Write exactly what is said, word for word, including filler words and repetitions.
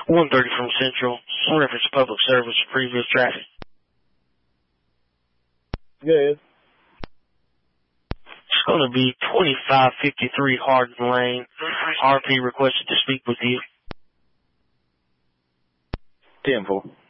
one thirty from Central. Reference public service, previous traffic. Good. It's going to be twenty-five fifty-three Hardin Lane. R P requested to speak with you. ten four.